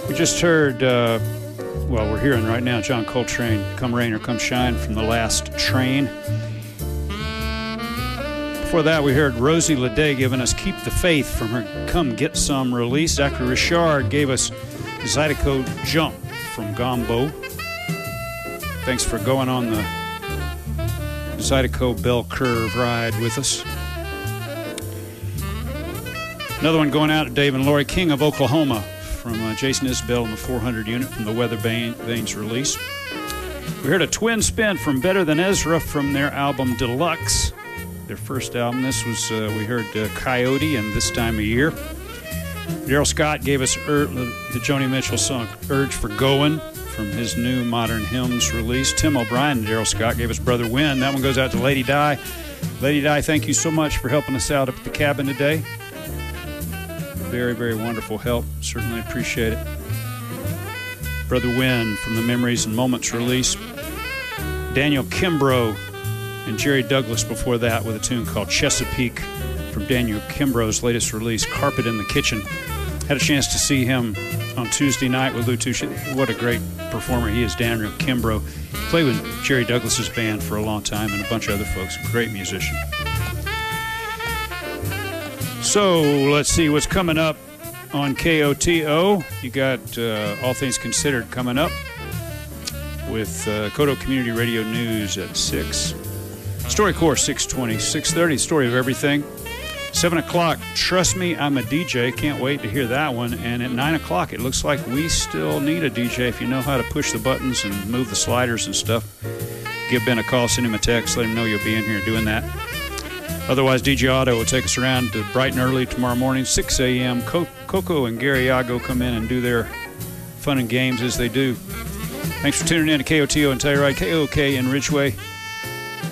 We just heard, well, we're hearing right now John Coltrane, Come Rain or Come Shine from The Last Train. Before that, we heard Rosie Leday giving us Keep the Faith from her Come Get Some release. Zachary Richard gave us Zydeco Jump from Gombo. Thanks for going on the Zydeco Bell Curve ride with us. Another one going out to Dave and Lori, King of Oklahoma, from Jason Isbell and the 400 unit from the Weather Vanes release. We heard a twin spin from Better Than Ezra from their album Deluxe, their first album. This was, we heard Coyote and This Time of Year. Daryl Scott gave us the Joni Mitchell song Urge for Goin' from his new Modern Hymns release. Tim O'Brien and Daryl Scott gave us Brother Win. That one goes out to Lady Di. Lady Di, thank you so much for helping us out up at the cabin today. Very, very wonderful help. Certainly appreciate it. Brother Win from the Memories and Moments release. Daniel Kimbrough and Jerry Douglas before that with a tune called Chesapeake from Daniel Kimbrough's latest release, Carpet in the Kitchen. Had a chance to see him on Tuesday night with Lou Touche. What a great performer he is, Daniel Kimbrough. Played with Jerry Douglas's band for a long time and a bunch of other folks. Great musician. So let's see what's coming up on KOTO. You got All Things Considered coming up with Koto Community Radio News at 6. StoryCorps 6:20, 6:30, Story of Everything. 7 o'clock, Trust Me, I'm a DJ. Can't wait to hear that one. And at 9 o'clock, it looks like we still need a DJ. If you know how to push the buttons and move the sliders and stuff, give Ben a call, send him a text, let him know you'll be in here doing that. Otherwise, DJ Otto will take us around to bright and early tomorrow morning, 6 a.m. Coco and Gary Yago come in and do their fun and games as they do. Thanks for tuning in to KOTO and Telluride, KOK in Ridgeway.